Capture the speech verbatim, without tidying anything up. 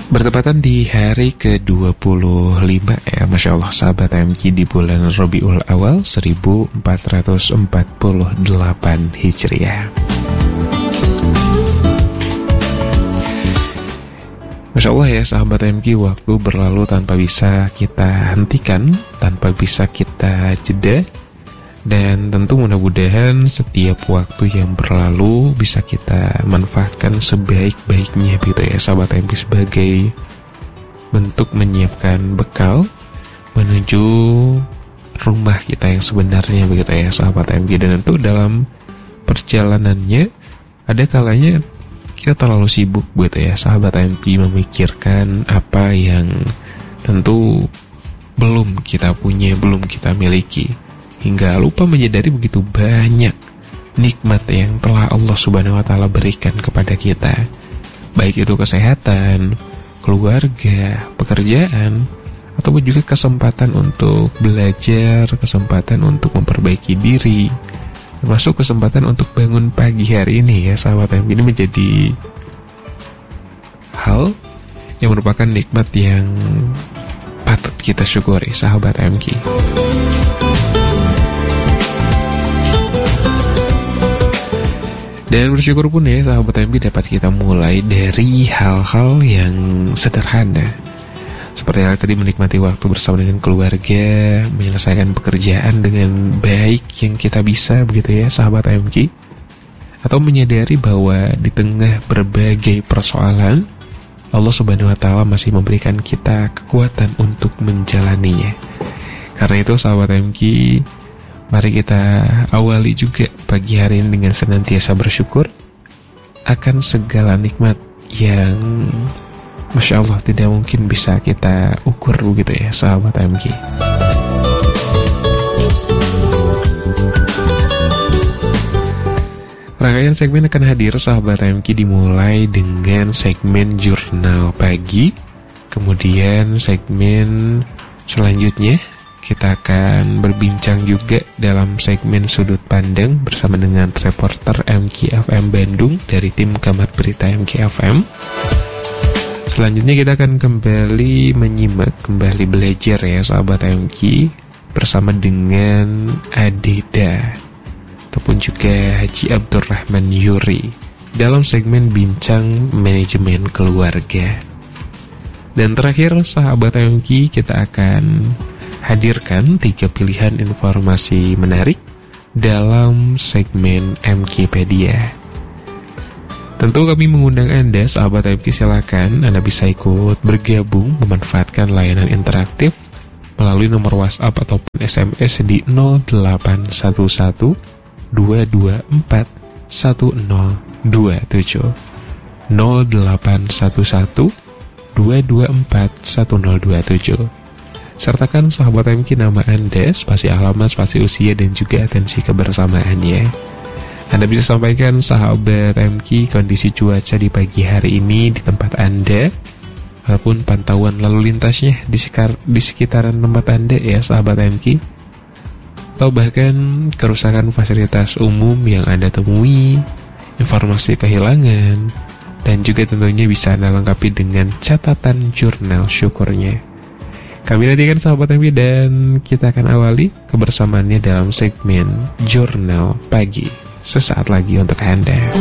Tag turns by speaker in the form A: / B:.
A: Bertepatan di hari ke dua puluh lima ya, Masya Allah sahabat M K, di bulan Rabiul Awal seribu empat ratus empat puluh delapan Hijriah. Masya Allah ya sahabat M K, waktu berlalu tanpa bisa kita hentikan, tanpa bisa kita jeda. Dan tentu mudah-mudahan setiap waktu yang berlalu bisa kita manfaatkan sebaik-baiknya begitu ya sahabat M K, sebagai bentuk menyiapkan bekal menuju rumah kita yang sebenarnya begitu ya sahabat M K. Dan tentu dalam perjalanannya ada kalanya kita terlalu sibuk begitu ya sahabat M K, memikirkan apa yang tentu belum kita punya, belum kita miliki, hingga lupa menyadari begitu banyak nikmat yang telah Allah Subhanahu wa Ta'ala berikan kepada kita, baik itu kesehatan, keluarga, pekerjaan, ataupun juga kesempatan untuk belajar, kesempatan untuk memperbaiki diri, termasuk kesempatan untuk bangun pagi hari ini ya sahabat M K. Ini menjadi hal yang merupakan nikmat yang patut kita syukuri sahabat M K. Dan bersyukur pun ya sahabat M K, dapat kita mulai dari hal-hal yang sederhana, seperti hal tadi menikmati waktu bersama dengan keluarga, menyelesaikan pekerjaan dengan baik yang kita bisa begitu ya sahabat M K, atau menyadari bahwa di tengah berbagai persoalan Allah Subhanahu wa Ta'ala masih memberikan kita kekuatan untuk menjalaninya. Karena itu sahabat M K, mari kita awali juga pagi hari ini dengan senantiasa bersyukur akan segala nikmat yang Masya Allah tidak mungkin bisa kita ukur begitu ya sahabat M K. Rangkaian segmen akan hadir sahabat M K, dimulai dengan segmen Jurnal Pagi. Kemudian segmen selanjutnya kita akan berbincang juga dalam segmen Sudut Pandang bersama dengan reporter M K F M Bandung dari tim Kabar Berita M K F M. Selanjutnya kita akan kembali menyimak, kembali belajar ya sahabat M K bersama dengan Adeda ataupun juga Haji Abdurrahman Yuri dalam segmen Bincang Manajemen Keluarga. Dan terakhir sahabat M K, kita akan hadirkan tiga pilihan informasi menarik dalam segmen M Kpedia. Tentu kami mengundang Anda sahabat M K, silakan Anda bisa ikut bergabung memanfaatkan layanan interaktif melalui nomor WhatsApp ataupun S M S di nol delapan satu satu dua dua empat satu nol dua tujuh nol delapan satu satu dua dua empat satu nol dua tujuh. Sertakan sahabat M K nama Anda, spasi alamat, spasi usia, dan juga atensi kebersamaannya. Anda bisa sampaikan sahabat M K kondisi cuaca di pagi hari ini di tempat Anda, ataupun pantauan lalu lintasnya di, sekar, di sekitaran tempat Anda ya sahabat M K. Atau bahkan kerusakan fasilitas umum yang Anda temui, informasi kehilangan, dan juga tentunya bisa Anda lengkapi dengan catatan jurnal syukurnya. Kami nantikan sahabat M K, dan kita akan awali kebersamaannya dalam segmen Jurnal Pagi sesaat lagi untuk Anda.